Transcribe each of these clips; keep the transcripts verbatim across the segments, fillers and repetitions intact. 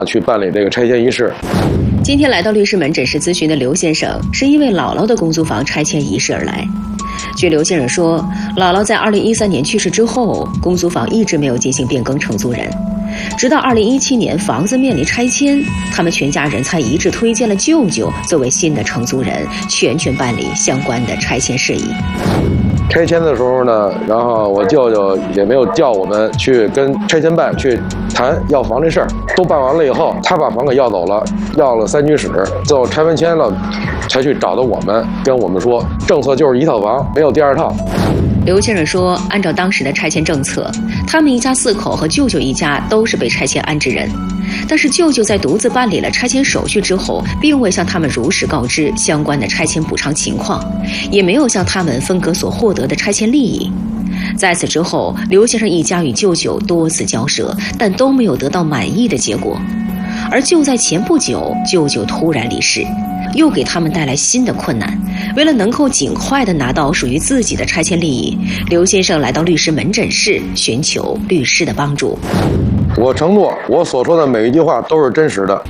去办理这个拆迁仪式。 今天来到律师门诊室咨询的刘先生，是因为姥姥的公租房拆迁仪式而来。据刘先生说，姥姥在二零一三年去世之后，公租房一直没有进行变更承租人，直到二零一七年房子面临拆迁，他们全家人才一致推荐了舅舅作为新的承租人，全权办理相关的拆迁事宜。 拆迁的时候呢，然后我舅舅也没有叫我们去跟拆迁办去谈要房这事儿，都办完了以后，他把房给要走了，要了三居室，最后拆完迁了，才去找到我们，跟我们说政策就是一套房，没有第二套。 刘先生说，按照当时的拆迁政策，他们一家四口和舅舅一家都是被拆迁安置人，但是舅舅在独自办理了拆迁手续之后，并未向他们如实告知相关的拆迁补偿情况，也没有向他们分割所获得的拆迁利益。在此之后，刘先生一家与舅舅多次交涉，但都没有得到满意的结果。而就在前不久，舅舅突然离世，又给他们带来新的困难。为了能够尽快地拿到属于自己的拆迁利益，刘先生来到律师门诊室，寻求律师的帮助。 我承诺，我所说的每一句话都是真实的。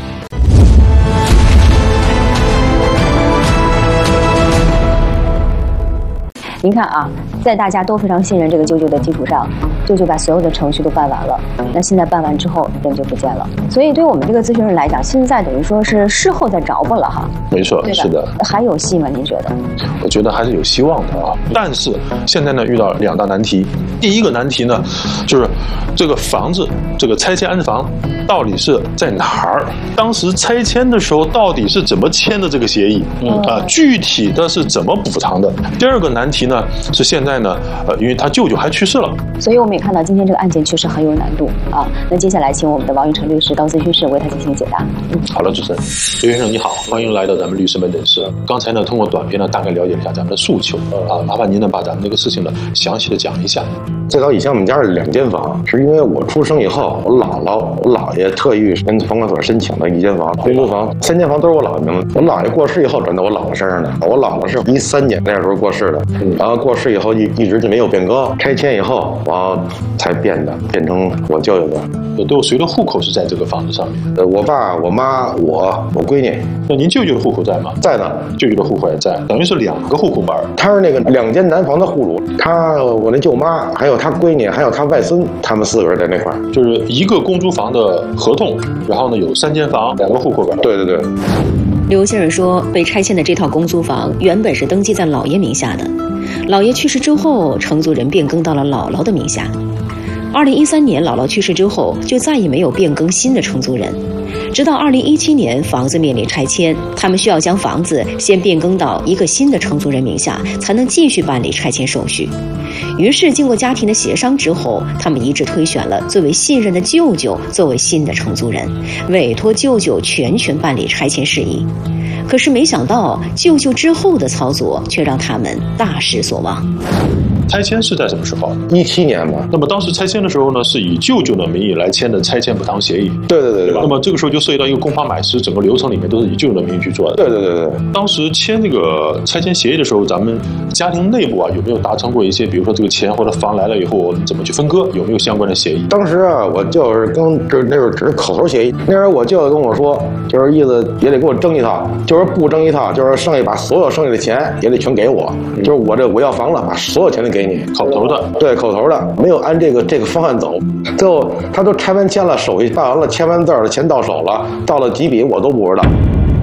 您看啊，在大家都非常信任这个舅舅的基础上，舅舅把所有的程序都办完了。那现在办完之后，人就不见了。所以对于我们这个咨询人来讲，现在等于说是事后再找补了哈。 没错，是的。 还有戏吗？您觉得？ 我觉得还是有希望的啊。但是现在呢，遇到两大难题。第一个难题呢，就是这个房子，这个拆迁安置房到底是在哪儿？当时拆迁的时候到底是怎么签的这个协议？嗯啊，具体的是怎么补偿的？第二个难题呢？是现在呢，呃，因为他舅舅还去世了， 所以我们也看到今天这个案件确实很有难度啊。那接下来请我们的王玉成律师到咨询室为他进行解答。 嗯，好的，主持人，刘先生你好，欢迎来到咱们律师门诊室。刚才呢，通过短片呢，大概了解一下咱们的诉求啊，麻烦您呢把咱们这个事情呢详细的讲一下。 最早以前我们家是两间房，是因为我出生以后，我姥姥、我姥爷特意跟房管所申请了一间房公租房，三间房都是我姥爷名字。我姥爷过世以后转到我姥姥身上的，我姥姥是一三年那时候过世的，然后过世以后一一直就没有变更，拆迁以后然后才变的，变成我舅舅的。 都有谁的户口是在这个房子上面？ 呃，我爸、我妈、我、我闺女。 那您舅舅的户口在吗？ 在呢， 舅舅的户口也在，等于是两个户口本。 他是那个两间南房的户主，他我那舅妈还有他闺女还有他外孙，他们四个人在那块儿， 就是一个公租房的合同，然后呢有三间房，两个户口本。 对对对。 刘先生说，被拆迁的这套公租房原本是登记在姥爷名下的，姥爷去世之后，承租人变更到了姥姥的名下。二零一三年姥姥去世之后，就再也没有变更新的承租人，直到二零一七年房子面临拆迁，他们需要将房子先变更到一个新的承租人名下，才能继续办理拆迁手续。于是经过家庭的协商之后，他们一致推选了最为信任的舅舅作为新的承租人，委托舅舅全权办理拆迁事宜。可是没想到舅舅之后的操作却让他们大失所望。 拆迁是在什么时候？ 一七年吧。 那么当时拆迁的时候呢，是以舅舅的名义来签的拆迁补偿协议。 对对对对。 那么这个时候就涉及到一个公房买实，整个流程里面都是以舅舅的名义去做的。 对对对对。 当时签这个拆迁协议的时候，咱们家庭内部啊有没有达成过一些，比如说这个钱或者房来了以后我们怎么去分割，有没有相关的协议？ 当时啊，我就是跟这那时候只是口头协议，那时候我舅舅跟我说，就是意思也得给我争一套，就是不争一套，就是剩下把所有剩下的钱也得全给我，嗯、就是我这我要房了，把所有钱都给你。 口头的。 对，口头的，没有按这个这个方案走。最后他都拆完迁了，手续办完了，签完字了，钱到手了，到了几笔我都不知道。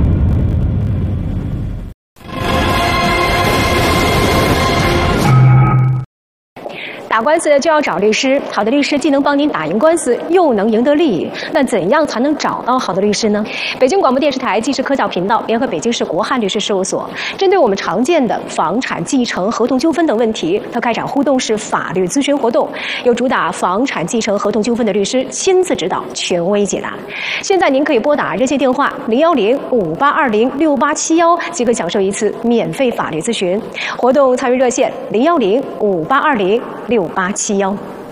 打官司就要找律师，好的律师既能帮您打赢官司，又能赢得利益。那怎样才能找到好的律师呢？北京广播电视台纪实科教频道联合北京市国汉律师事务所，针对我们常见的房产继承、合同纠纷等问题，它开展互动式法律咨询活动，由主打房产继承、合同纠纷的律师亲自指导，权威解答。现在您可以拨打热线电话零幺零五八二零六八七幺，即可享受一次免费法律咨询。活动参与热线零幺零五八二零六八七幺。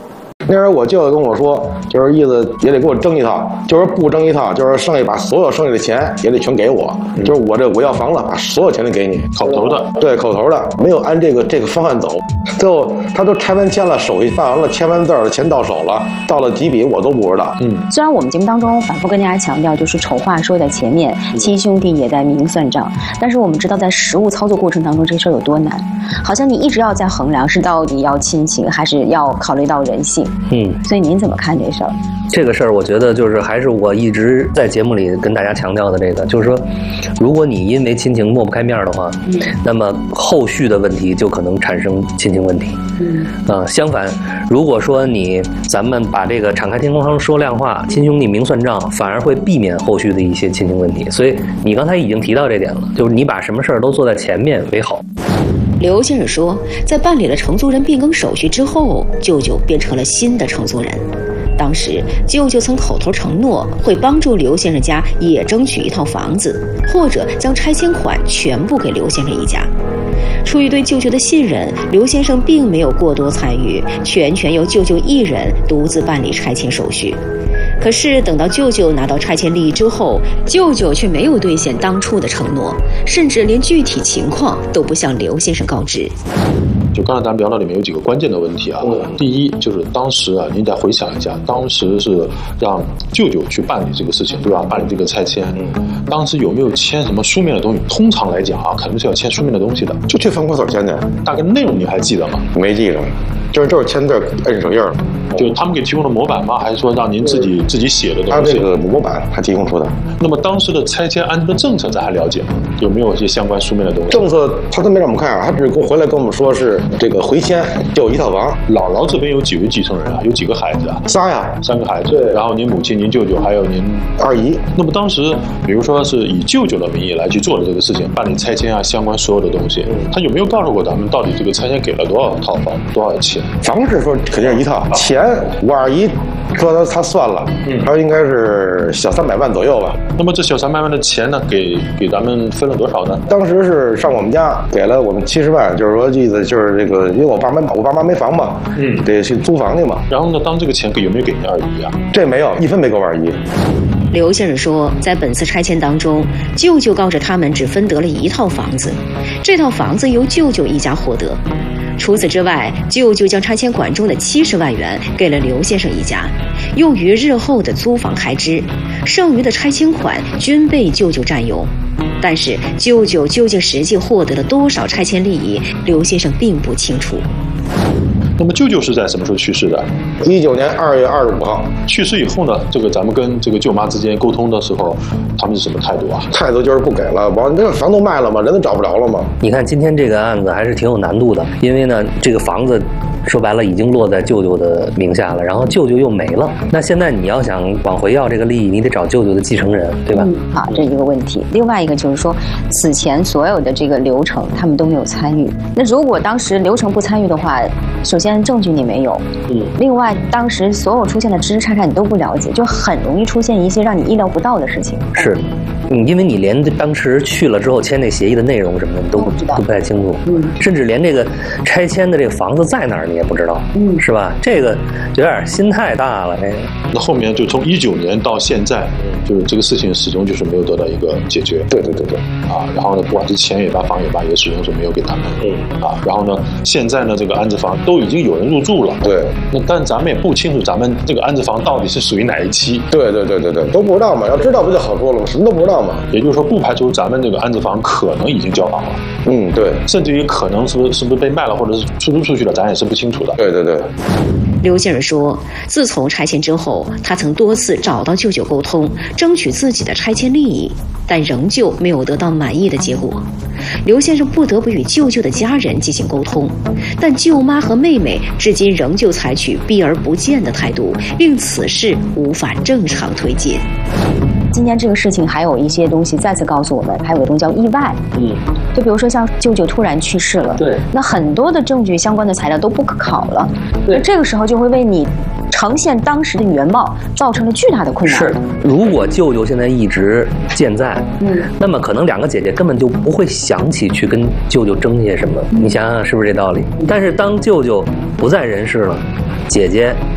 那时候我舅舅跟我说，就是意思也得给我争一套，就是不争一套，就是剩下把所有剩下的钱也得全给我，嗯、就是我这我要房子，把所有钱都给你， 口头的， 对，口头的，没有按这个这个方案走。最后他都拆完迁了，手续办完了，签完字了，钱到手了，到了几笔我都不知道。 嗯，虽然我们节目当中反复跟大家强调，就是丑话说在前面，亲兄弟也在明算账，但是我们知道在实务操作过程当中，这事儿有多难。好像你一直要在衡量是到底要亲情还是要考虑到人性。嗯，所以您怎么看这事儿？ 这个事儿，我觉得就是还是我一直在节目里跟大家强调的这个，就是说，如果你因为亲情抹不开面的话，嗯、那么后续的问题就可能产生亲情问题。嗯，啊、呃，相反，如果说你咱们把这个敞开天窗说亮话，亲兄弟明算账，反而会避免后续的一些亲情问题。所以你刚才已经提到这点了，就是你把什么事儿都做在前面为好。 刘先生说，在办理了承租人变更手续之后，舅舅变成了新的承租人。当时舅舅曾口头承诺会帮助刘先生家也争取一套房子，或者将拆迁款全部给刘先生一家。出于对舅舅的信任，刘先生并没有过多参与，全权由舅舅一人独自办理拆迁手续。可是等到舅舅拿到拆迁利益之后，舅舅却没有兑现当初的承诺，甚至连具体情况都不向刘先生告知。 就刚才咱们聊到里面有几个关键的问题啊。嗯、第一就是当时啊，您再回想一下，当时是让舅舅去办理这个事情，对吧？办理这个拆迁，嗯、当时有没有签什么书面的东西？通常来讲啊，肯定是要签书面的东西的。 就去房管所签的， 大概内容你还记得吗？ 没记着，就是就是签字摁手印儿。 就他们给提供的模板吗？还是说让您自己自己写的东西？ 他这个模板他提供出的。 那么当时的拆迁安置的政策咱还了解吗？有没有一些相关书面的东西？ 政策他都没让我们看啊，他只回来跟我们说是这个回迁就有一套房。 姥姥这边有几位继承人啊？有几个孩子啊？ 仨呀， 三个孩子。对，然后您母亲、您舅舅还有您二姨。 那么当时比如说是以舅舅的名义来去做的这个事情，办理拆迁啊，相关所有的东西，他有没有告诉过咱们到底这个拆迁给了多少套房，多少钱？ 房是说肯定是一套，钱我二姨说他他算了，嗯，他应该是小三百万左右吧。 那么这小三百万的钱呢，给给咱们分了多少呢？ 当时是上我们家给了我们七十万，就是说意思就是这个，因为我爸妈我爸妈没房嘛，嗯，得去租房去嘛。 然后呢，当这个钱给有没有给您二姨啊？ 这没有，一分没给我二姨。 刘先生说，在本次拆迁当中，舅舅告知他们只分得了一套房子，这套房子由舅舅一家获得。除此之外，舅舅将拆迁款中的七十万元给了刘先生一家，用于日后的租房开支，剩余的拆迁款均被舅舅占用。但是舅舅究竟实际获得了多少拆迁利益，刘先生并不清楚。 那么舅舅是在什么时候去世的？ 一九年二月二十五号。 去世以后呢，这个咱们跟这个舅妈之间沟通的时候，他们是什么态度啊？ 态度就是不给了，完这个房都卖了嘛，人都找不着了嘛。 你看今天这个案子还是挺有难度的，因为呢，这个房子说白了已经落在舅舅的名下了，然后舅舅又没了。那现在你要想往回要这个利益，你得找舅舅的继承人，对吧？ 嗯，好，这一个问题。另外一个就是说，此前所有的这个流程他们都没有参与。那如果当时流程不参与的话，首先证据你没有，嗯，另外当时所有出现的枝枝叉叉你都不了解，就很容易出现一些让你意料不到的事情。 是，嗯，因为你连当时去了之后签那协议的内容什么的你都不知道，都不太清楚，嗯，甚至连这个拆迁的这个房子在哪儿你也不知道，嗯，是吧？这个有点心太大了，这个。 那后面就从一九年到现在，就是这个事情始终就是没有得到一个解决。 对对对对， 啊，然后呢，不管是钱也罢，房也罢，也始终是没有给他们，嗯，啊，然后呢，现在呢，这个安置房都已经有人入住了， 对， 那但咱们也不清楚咱们这个安置房到底是属于哪一期。 对对对对对，都不知道嘛，要知道不就好说了吗？什么都不知道嘛。 也就是说，不排除咱们这个安置房可能已经交房了， 嗯，对， 甚至于可能是不是是不是被卖了，或者是出租出去了，咱也是不清楚的。 对对对。 刘先生说，自从拆迁之后，他曾多次找到舅舅沟通，争取自己的拆迁利益，但仍旧没有得到满意的结果。刘先生不得不与舅舅的家人进行沟通，但舅妈和妹妹至今仍旧采取避而不见的态度，令此事无法正常推进。 今天这个事情还有一些东西再次告诉我们，还有个东西叫意外。嗯，就比如说像舅舅突然去世了， 对， 那很多的证据相关的材料都不可考了，对，这个时候就会为你呈现当时的原貌造成了巨大的困难。 是，如果舅舅现在一直健在，嗯，那么可能两个姐姐根本就不会想起去跟舅舅争些什么，嗯，你想想是不是这道理？但是当舅舅不在人世了，姐姐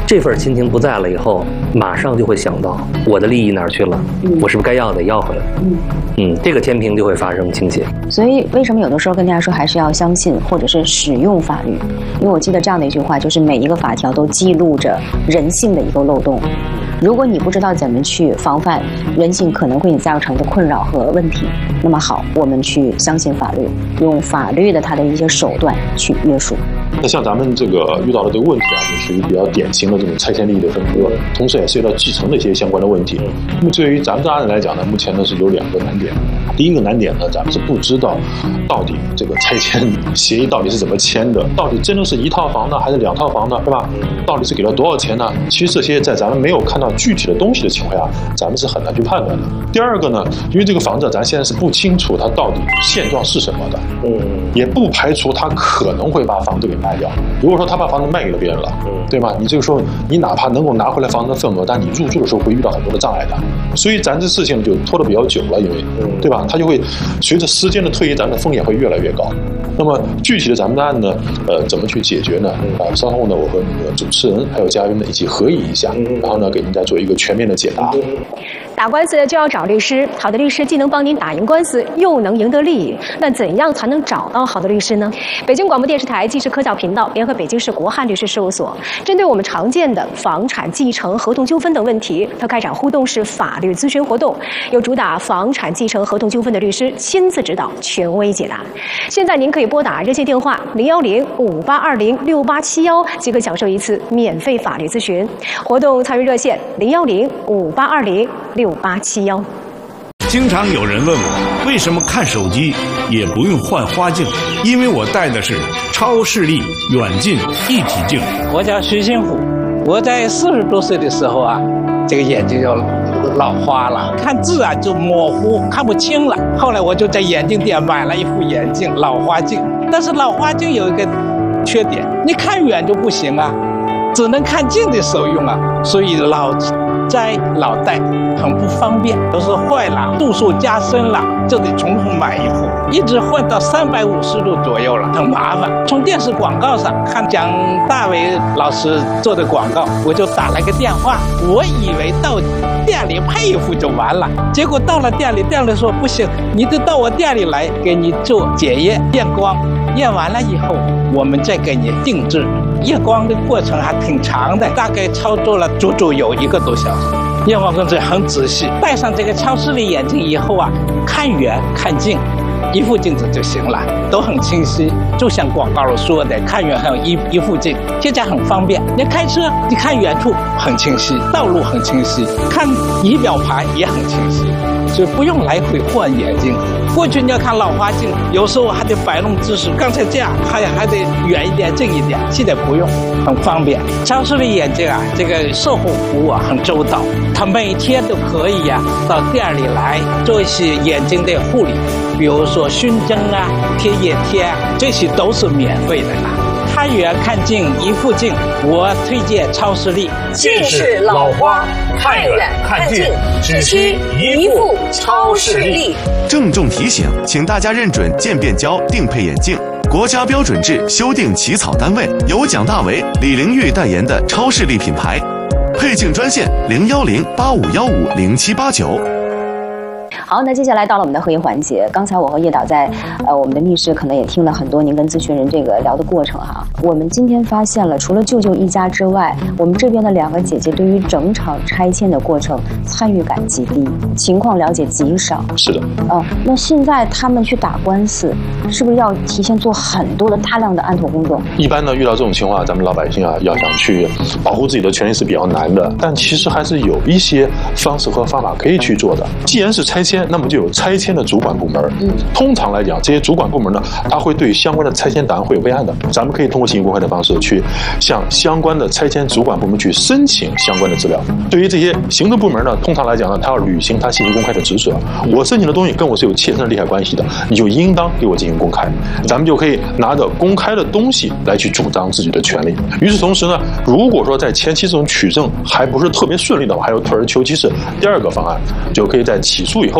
这份亲情不在了以后，马上就会想到我的利益哪儿去了，我是不是该要得要回来？嗯嗯，这个天平就会发生倾斜。 所以为什么有的时候跟大家说还是要相信或者是使用法律？因为我记得这样的一句话，就是每一个法条都记录着人性的一个漏洞。如果你不知道怎么去防范人性可能会造成的困扰和问题，那么好，我们去相信法律，用法律的它的一些手段去约束。 那像咱们这个遇到的这个问题啊，就属于比较典型的这种拆迁利益的分割，同时也涉及到继承的一些相关的问题。那么对于咱们这案子来讲呢，目前呢是有两个难点。第一个难点呢，咱们是不知道到底这个拆迁协议到底是怎么签的，到底真的是一套房呢，还是两套房呢，是吧？到底是给了多少钱呢？其实这些在咱们没有看到具体的东西的情况下，咱们是很难去判断的。第二个呢，因为这个房子咱现在是不清楚它到底现状是什么的，嗯，也不排除他可能会把房子给卖掉。如果说他把房子卖给了别人了，嗯，对吧？你这个时候你哪怕能够拿回来房子的份额，但你入住的时候会遇到很多的障碍的。所以咱这事情就拖得比较久了，因为，对吧？它就会随着时间的推移，咱们的风险会越来越高。那么具体的咱们的案呢，呃，怎么去解决呢？啊，稍后呢，我和那个主持人还有嘉宾呢一起合议一下，然后呢，给您再做一个全面的解答。 打官司就要找律师，好的律师既能帮您打赢官司，又能赢得利益。那怎样才能找到好的律师呢？北京广播电视台纪实科教频道联合北京市国汉律师事务所，针对我们常见的房产继承、合同纠纷等问题，它开展互动式法律咨询活动，由主打房产继承、合同纠纷的律师亲自指导，权威解答。现在您可以拨打热线电话零幺零五八二零六八七幺，即可享受一次免费法律咨询。活动参与热线零幺零五八二零六八七幺。 经常有人问我，为什么看手机也不用换花镜？因为我戴的是超视力远近一体镜。 我叫徐新虎，我在四十多岁的时候啊，这个眼睛就老花了，看字啊就模糊，看不清了。后来我就在眼镜店买了一副眼镜，老花镜。但是老花镜有一个缺点，你看远就不行啊，只能看近的时候用啊，所以老摘老戴很不方便，都是坏了，度数加深了，就得重复买一副，一直换到三百五十度左右了，很麻烦。从电视广告上看蒋大为老师做的广告，我就打了个电话，我以为到店里配一副就完了，结果到了店里，店里说不行，你得到我店里来给你做检验验光，验完了以后我们再给你定制。验光的过程还挺长的，大概操作了足足有一个多小时。验光工作很仔细，戴上这个超视力眼镜以后啊，看远看近一副镜子就行了，都很清晰，就像广告说的，看远还有一一副镜，现在很方便。你开车，你看远处很清晰，道路很清晰，看仪表盘也很清晰，所以不用来回换眼镜。过去你要看老花镜，有时候还得摆弄姿势，刚才这样还还得远一点、近一点，现在不用，很方便。超视力眼镜啊，这个售后服务啊很周到，他每天都可以呀、啊、到店里来做一些眼睛的护理，比如说熏蒸啊、贴眼贴啊，这些都是免费的啦。看远看近一副镜，我推荐超视力。 近视老花，看远看近只需一副超视力。 郑重提醒，请大家认准渐变焦定配眼镜，国家标准制修订起草单位，由蒋大为、李玲玉代言的超视力品牌。配镜专线零幺零八五幺五零七八九。 好，那接下来到了我们的合议环节。刚才我和叶导在，呃，我们的密室可能也听了很多您跟咨询人这个聊的过程哈。我们今天发现了，除了舅舅一家之外，我们这边的两个姐姐对于整场拆迁的过程参与感极低，情况了解极少。 是的。 呃，那现在他们去打官司，是不是要提前做很多的大量的案头工作？ 一般呢，遇到这种情况，咱们老百姓啊，要想去保护自己的权利是比较难的。但其实还是有一些方式和方法可以去做的。既然是拆迁，那么就有拆迁的主管部门。嗯，通常来讲，这些主管部门呢，他会对相关的拆迁档案会有备案的。咱们可以通过信息公开的方式去向相关的拆迁主管部门去申请相关的资料。对于这些行政部门呢，通常来讲呢，他要履行他信息公开的职责。我申请的东西跟我是有切身的利害关系的，你就应当给我进行公开。咱们就可以拿着公开的东西来去主张自己的权利。与此同时呢，如果说在前期这种取证还不是特别顺利的话，还有退而求其次，第二个方案就可以在起诉以后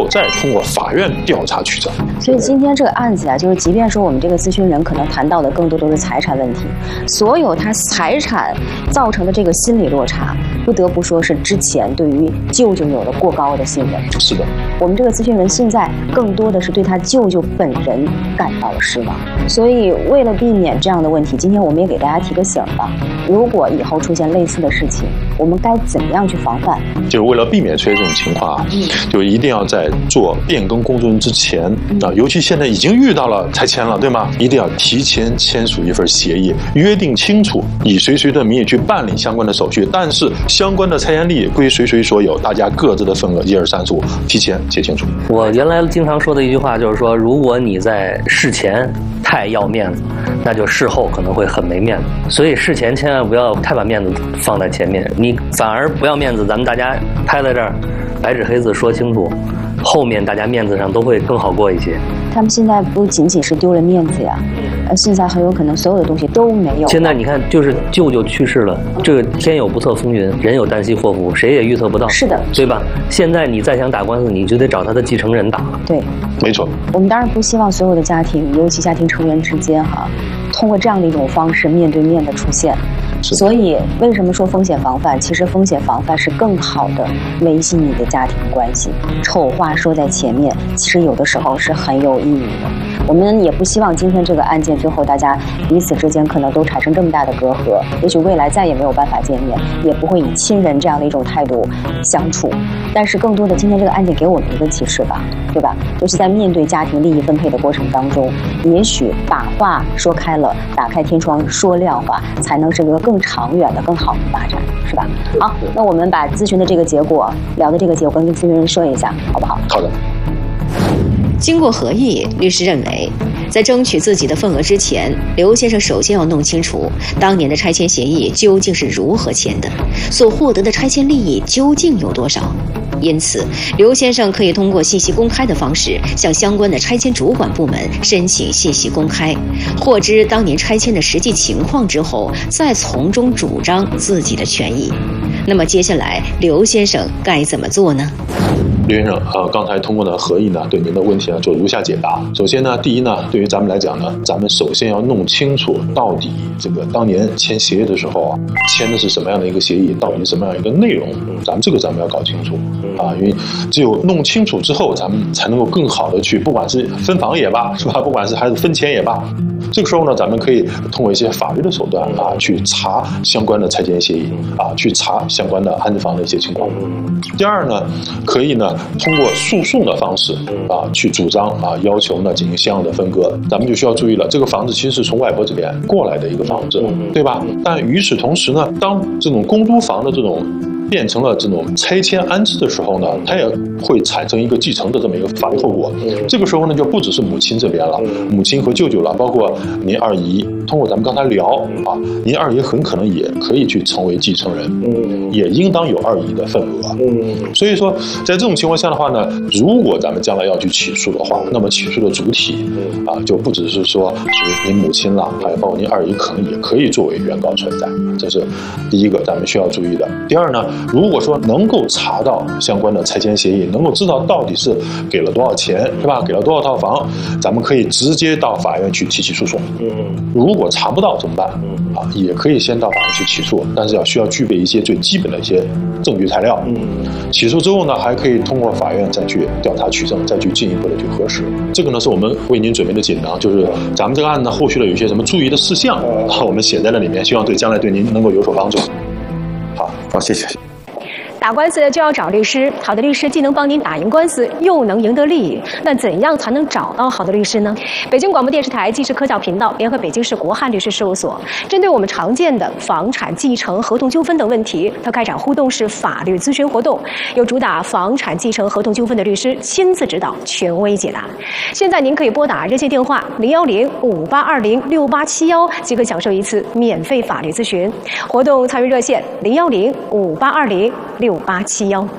再通过法院调查取证。 所以今天这个案子啊，就是即便说我们这个咨询人可能谈到的更多都是财产问题，所有他财产造成的这个心理落差，不得不说是之前对于舅舅有了过高的信任。 是的， 我们这个咨询人现在更多的是对他舅舅本人感到了失望。所以为了避免这样的问题，今天我们也给大家提个醒吧，如果以后出现类似的事情，我们该怎么样去防范？ 就是为了避免出现这种情况啊，就一定要在做变更公证之前啊，尤其现在已经遇到了拆迁了，对吗？一定要提前签署一份协议，约定清楚以谁谁的名义去办理相关的手续，但是相关的拆迁利益归谁谁所有，大家各自的份额一二三四五提前写清楚。 我原来经常说的一句话就是说，如果你在事前太要面子，那就事后可能会很没面子。所以事前千万不要太把面子放在前面，你反而不要面子，咱们大家拍在这儿，白纸黑字说清楚，后面大家面子上都会更好过一些。 他们现在不仅仅是丢了面子呀，呃，现在很有可能所有的东西都没有。 现在你看，就是舅舅去世了，这个天有不测风云，人有旦夕祸福，谁也预测不到。 是的， 对吧？现在你再想打官司，你就得找他的继承人打。 对， 没错。 我们当然不希望所有的家庭，尤其家庭成员之间哈，通过这样的一种方式面对面的出现。所以，为什么说风险防范？其实风险防范是更好的维系你的家庭关系。丑话说在前面，其实有的时候是很有意义的。我们也不希望今天这个案件最后大家彼此之间可能都产生这么大的隔阂，也许未来再也没有办法见面，也不会以亲人这样的一种态度相处。但是更多的，今天这个案件给我们一个启示吧，对吧？就是在面对家庭利益分配的过程当中，也许把话说开了，打开天窗说亮话，才能是一个更长远的、更好的发展，是吧？好，那我们把咨询的这个结果、聊的这个结果跟咨询人说一下，好不好？ 好的。 经过合议，律师认为，在争取自己的份额之前，刘先生首先要弄清楚当年的拆迁协议究竟是如何签的，所获得的拆迁利益究竟有多少。因此，刘先生可以通过信息公开的方式，向相关的拆迁主管部门申请信息公开，获知当年拆迁的实际情况之后，再从中主张自己的权益。那么接下来，刘先生该怎么做呢？ 刘先生，呃，刚才通过呢合议呢，对您的问题呢做如下解答。首先呢，第一呢，对于咱们来讲呢，咱们首先要弄清楚到底这个当年签协议的时候啊，签的是什么样的一个协议，到底什么样一个内容，咱们这个咱们要搞清楚啊，因为只有弄清楚之后，咱们才能够更好的去，不管是分房也罢，是吧？不管是还是分钱也罢。这个时候呢，咱们可以通过一些法律的手段啊，去查相关的拆迁协议啊，去查相关的安置房的一些情况。第二呢，可以呢通过诉讼的方式啊，去主张啊，要求呢进行相应的分割。咱们就需要注意了，这个房子其实是从外婆这边过来的一个房子，对吧？但与此同时呢，当这种公租房的这种变成了这种拆迁安置的时候呢，它也会产生一个继承的这么一个法律后果。这个时候呢，就不只是母亲这边了，母亲和舅舅了，包括您二姨。通过咱们刚才聊啊，您二姨很可能也可以去成为继承人，也应当有二姨的份额。所以说，在这种情况下的话呢，如果咱们将来要去起诉的话，那么起诉的主体啊，就不只是说是您母亲了，还有包括您二姨，可能也可以作为原告存在。这是第一个咱们需要注意的。第二呢，如果说能够查到相关的拆迁协议，能够知道到底是给了多少钱，是吧？给了多少套房，咱们可以直接到法院去提起诉讼。如果查不到怎么办？啊，也可以先到法院去起诉，但是要需要具备一些最基本的一些证据材料。起诉之后呢，还可以通过法院再去调查取证，再去进一步的去核实。这个呢是我们为您准备的锦囊，就是咱们这个案子后续的有一些什么注意的事项，我们写在了里面，希望对将来对您能够有所帮助。好，好，谢谢。 打官司就要找律师，好的律师既能帮您打赢官司，又能赢得利益。那怎样才能找到好的律师呢？北京广播电视台纪实科教频道联合北京市国汉律师事务所，针对我们常见的房产继承、合同纠纷等问题，它开展互动式法律咨询活动，由主打房产继承、合同纠纷的律师亲自指导，权威解答。现在您可以拨打热线电话零幺零五八二零六八七幺，即可享受一次免费法律咨询。活动参与热线零幺零五八二零六八七幺。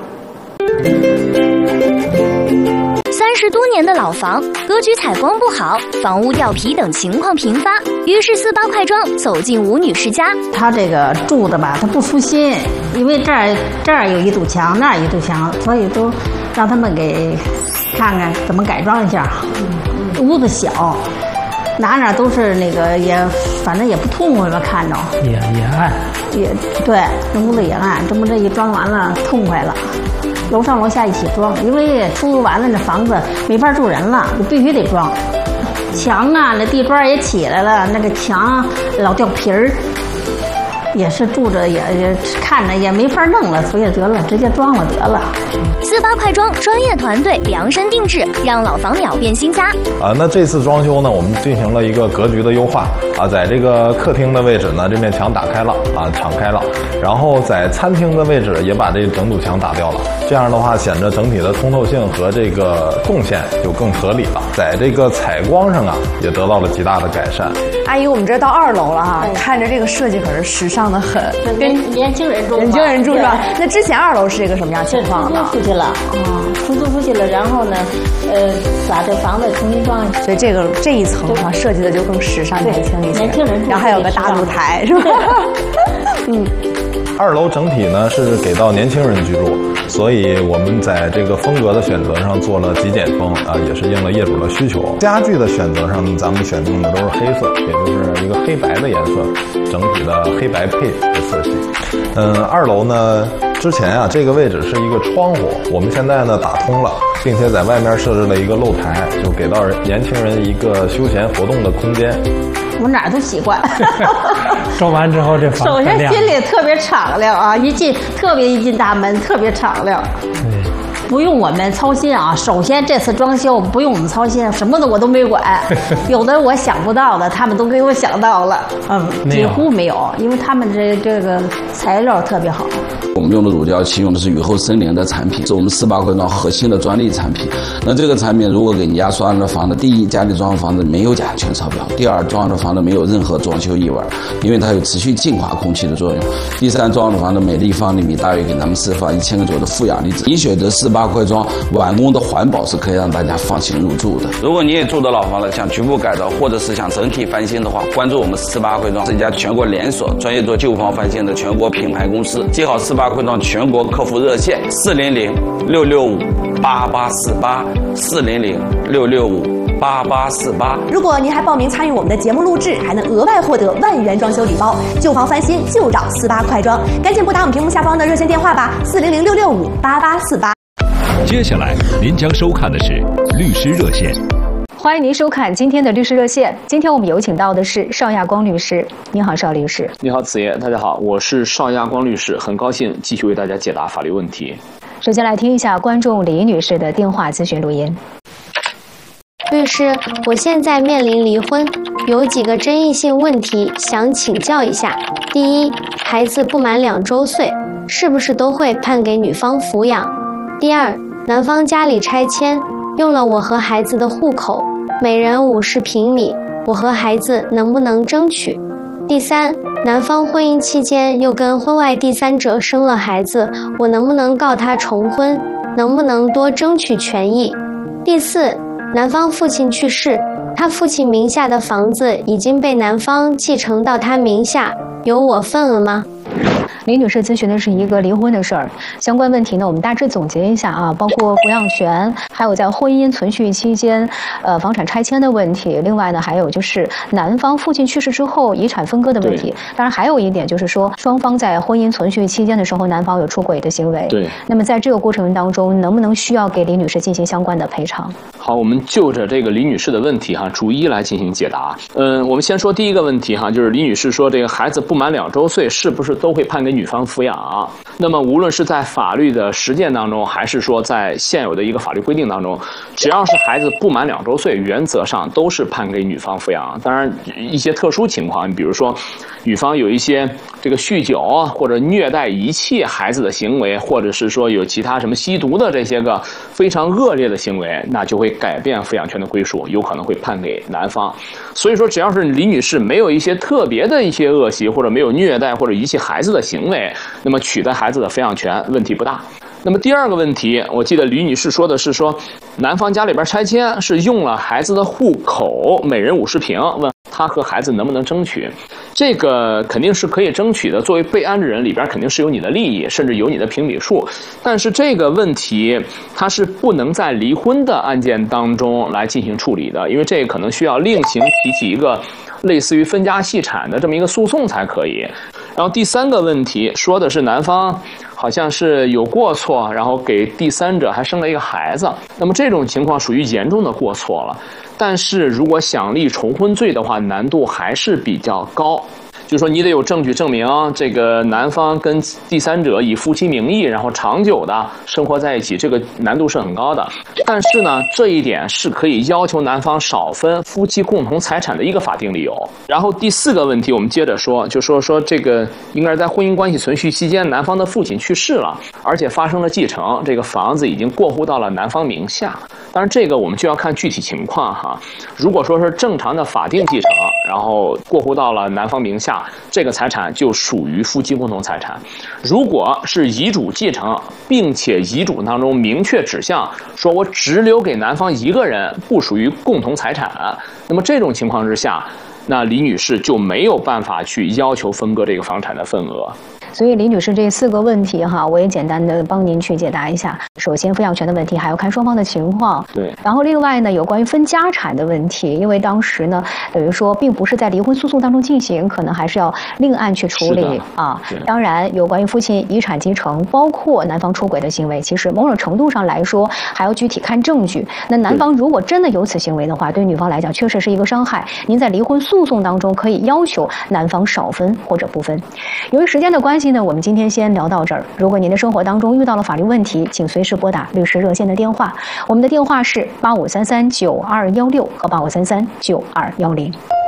三十多年的老房，格局采光不好，房屋掉皮等情况频发，于是四八快装走进吴女士家。 她这个住的吧，她不舒心，因为这儿这儿有一堵墙，那儿有一堵墙，所以都让他们给看看怎么改装一下。屋子小，哪哪都是那个也，反正也不痛快吧，看着也也暗， 也对，这屋子也暗，这么这一装完了痛快了。楼上楼下一起装，因为出租完了，那房子没法住人了，就必须得装。墙啊，那地砖也起来了，那个墙老掉皮儿，也是住着也也看着也没法弄了，所以得了，直接装了得了。 四八快装专业团队量身定制，让老房秒变新家。 啊，那这次装修呢，我们进行了一个格局的优化啊，在这个客厅的位置呢，这面墙打开了啊，敞开了，然后在餐厅的位置也把这整堵墙打掉了，这样的话显得整体的通透性和这个动线就更合理了。在这个采光上啊，也得到了极大的改善。 阿姨，我们这到二楼了哈，看着这个设计可是时尚的很， 跟年轻人住， 年轻人住是吧？那之前二楼是一个什么样情况呢？ 出去了，啊，出租出去了，然后呢，呃，把这房子重新装一下。 所以这个这一层哈设计的就更时尚年轻一些， 年轻人住， 然后还有个大露台是吧？ 嗯。 二楼整体呢是给到年轻人居住，所以我们在这个风格的选择上做了极简风啊，也是应了业主的需求。家具的选择上，咱们选用的都是黑色，也就是一个黑白的颜色，整体的黑白配的色系。嗯，二楼呢，之前啊这个位置是一个窗户，我们现在呢打通了，并且在外面设置了一个露台，就给到年轻人一个休闲活动的空间。 我哪儿都习惯。 装完之后这房首先心里特别敞亮啊，一进特别一进大门特别敞亮。 嗯， 不用我们操心啊。首先这次装修不用我们操心，什么的我都没管。有的我想不到的，他们都给我想到了。嗯，几乎没有，因为他们这这个材料特别好。 我们用的乳胶漆用的是雨后森林的产品，是我们四八快装核心的专利产品。那这个产品如果给你家装的房子，第一，家里装的房子没有甲醛全超标；第二，装的房子没有任何装修异味，因为它有持续净化空气的作用；第三，装的房子每立方厘米大约给咱们释放一千个左右的负氧离子。你选择四八快装，完工的环保是可以让大家放心入住的。如果你也住的老房子，想局部改造或者是想整体翻新的话，关注我们四八快装，是一家全国连锁专业做旧房翻新的全国品牌公司。记好四八快装全国客服热线四零零六六五八八四八四零零六六五八八四八。 如果您还报名参与我们的节目录制，还能额外获得万元装修礼包。旧房翻新就找四八快装，赶紧拨打我们屏幕下方的热线电话吧，四零零六六五八八四八。 接下来您将收看的是律师热线。 欢迎您收看今天的律师热线。今天我们有请到的是邵亚光律师。你好，邵律师。 你好，子夜。大家好，我是邵亚光律师，很高兴继续为大家解答法律问题。 首先来听一下观众李女士的电话咨询录音。 律师，我现在面临离婚，有几个争议性问题想请教一下。第一，孩子不满两周岁，是不是都会判给女方抚养？第二，男方家里拆迁，用了我和孩子的户口，每人五十平米，我和孩子能不能争取？第三，男方婚姻期间又跟婚外第三者生了孩子，我能不能告他重婚？能不能多争取权益？第四，男方父亲去世，他父亲名下的房子已经被男方继承到他名下，有我份了吗？ 李女士咨询的是一个离婚的事儿，相关问题呢，我们大致总结一下啊，包括抚养权，还有在婚姻存续期间，呃，房产拆迁的问题。另外呢，还有就是男方父亲去世之后遗产分割的问题。当然，还有一点就是说，双方在婚姻存续期间的时候，男方有出轨的行为。 对。 那么在这个过程当中，能不能需要给李女士进行相关的赔偿？ 好，我们就着这个李女士的问题哈，逐一来进行解答。嗯，我们先说第一个问题哈，就是李女士说这个孩子不满两周岁，是不是都会判给女方抚养？那么无论是在法律的实践当中，还是说在现有的一个法律规定当中，只要是孩子不满两周岁，原则上都是判给女方抚养。当然，一些特殊情况，比如说女方有一些这个酗酒或者虐待遗弃孩子的行为，或者是说有其他什么吸毒的这些个非常恶劣的行为，那就会改变抚养权的归属，有可能会判给男方。所以说，只要是李女士没有一些特别的一些恶习，或者没有虐待或者遗弃孩子的行为，那么取得孩子的抚养权问题不大。那么第二个问题，我记得李女士说的是说，男方家里边拆迁是用了孩子的户口，每人五十平，问他和孩子能不能争取。 这个肯定是可以争取的。作为被安置人里边肯定是有你的利益，甚至有你的评比数。但是这个问题它是不能在离婚的案件当中来进行处理的，因为这个可能需要另行提起一个类似于分家系产的这么一个诉讼才可以。然后第三个问题说的是男方好像是有过错，然后给第三者还生了一个孩子，那么这种情况属于严重的过错了。但是如果想立重婚罪的话，难度还是比较高。就是说你得有证据证明这个男方跟第三者以夫妻名义，然后长久的生活在一起，这个难度是很高的。但是呢，这一点是可以要求男方少分夫妻共同财产的一个法定理由。然后第四个问题，我们接着说，就说说这个应该是在婚姻关系存续期间，男方的父亲去世了，而且发生了继承，这个房子已经过户到了男方名下。当然，这个我们就要看具体情况哈。如果说是正常的法定继承，然后过户到了男方名下，这个财产就属于夫妻共同财产。如果是遗嘱继承，并且遗嘱当中明确指向说我只留给男方一个人，不属于共同财产，那么这种情况之下，那李女士就没有办法去要求分割这个房产的份额。 所以李女士这四个问题哈，我也简单的帮您去解答一下。首先抚养权的问题还要看双方的情况， 对。 然后另外呢，有关于分家产的问题，因为当时呢，等于说并不是在离婚诉讼当中进行，可能还是要另案去处理啊。当然，有关于父亲遗产继承，包括男方出轨的行为，其实某种程度上来说还要具体看证据。那男方如果真的有此行为的话，对女方来讲确实是一个伤害。您在离婚诉讼当中可以要求男方少分或者不分。由于时间的关系呢，我们今天先聊到这儿。如果您的生活当中遇到了法律问题，请随时拨打律师热线的电话，我们的电话是八五三三九二幺六和八五三三九二幺零。